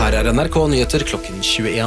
Her NRK Nyheter klokken 21.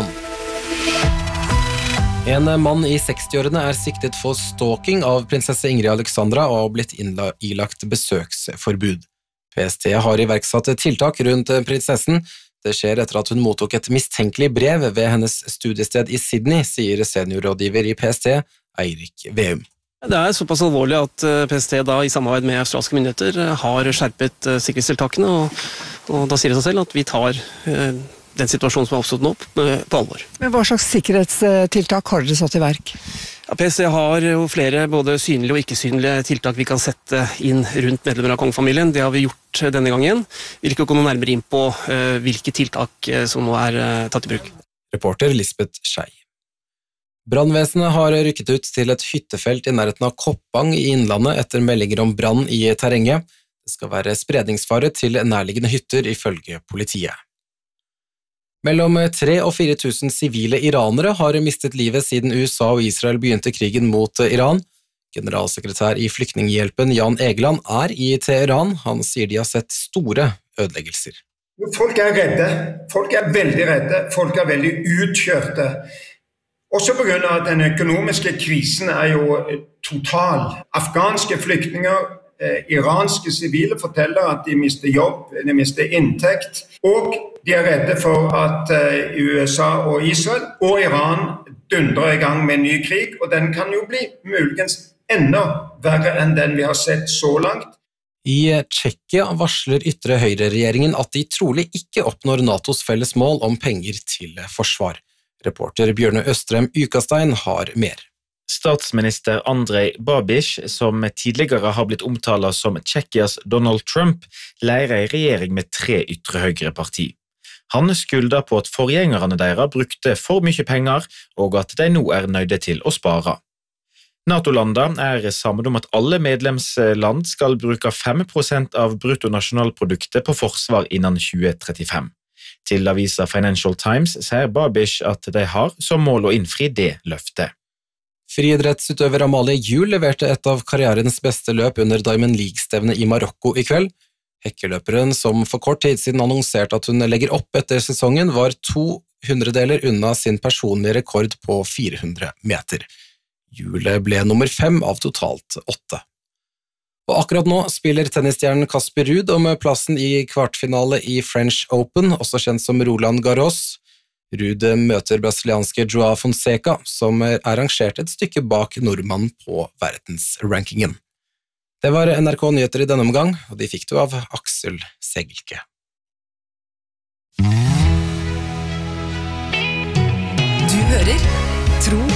En mann i 60-årene siktet for stalking av prinsesse Ingrid Alexandra og har blitt ilagt besøksforbud. PST har iverksatt tiltak rundt prinsessen. Det skjer etter at hun mottok et mistenkelig brev ved hennes studiested i Sydney, sier seniorrådgiver i PST, Eirik Veum. Det såpass alvorlig at PST da i samarbeid med australske myndigheter har skjerpet sikkerhetstiltakene, og da sier det seg selv at vi tar den situasjonen som har oppstått nå på alvor. Men hva slags sikkerhetstiltak har dere satt i verk? Ja, PST har jo flere både synlige og ikke-synlige tiltak vi kan sette inn rundt medlemmer av kongefamilien. Det har vi gjort denne gangen. Vi vil ikke gå noe nærmere inn på hvilke tiltak som nå tatt i bruk. Reporter Lisbeth Skei. Brannvesenet har rykket ut til et hyttefelt i nærheten av Koppang i Innlandet etter meldinger om brann i terrenget. Det skal være spredningsfare til nærliggende hytter ifølge politiet. Mellom 3 og 4 000 sivile iranere har mistet livet siden USA og Israel begynte krigen mot Iran. Generalsekretær i Flyktninghjelpen Jan Egeland i Teheran. Han sier de har sett store ødeleggelser. Folk redde. Folk veldig redde. Folk veldig utkjørte. Også på grunn av at den økonomiske krisen jo total. Afghanske flyktninger, iranske sivile forteller at de mister jobb, de mister inntekt, og de redde for at USA og Israel og Iran dundrer i gang med en ny krig, og den kan jo bli muligens enda verre enn den vi har sett så langt. I Tsjekkia varsler ytre høyre-regjeringen at de trolig ikke oppnår NATOs felles mål om penger til forsvar. Reporter Bjørne Østrem Ukastein har mer. Statsminister Andrej Babiš, som tidligere har blitt omtalt som Tsjekkias Donald Trump, leier en regjering med 3 ytre høyre parti. Han skylder på at forgjengerne deres brukte for mye penger, og at de nå nøyde til å spare. NATO-landene sammen om at alle medlemsland skal bruke 5% av bruttonasjonalproduktet på forsvar innen 2035. Til avisa Financial Times sier Babiš at de har som mål å innfri det løftet. Friidrettsutøver Amalie Juel leverte et av karrierens beste løp under Diamond League-stevnet i Marokko i kveld. Hekkeløperen, som for kort tid siden annonserte at hun legger opp etter sesongen, var 200-deler unna sin personlige rekord på 400 meter. Juel ble nummer 5 av totalt 8. Og akkurat nå spiller tennisstjernen Casper Ruud om plassen i kvartfinale i French Open, også kjent som Roland Garros. Ruud møter brasilianske Joao Fonseca, som rangert et stykke bak nordmannen på verdensrankingen. Det var NRK Nyheter i denne omgang, og de fikk du av Aksel Segelke. Du hører Tro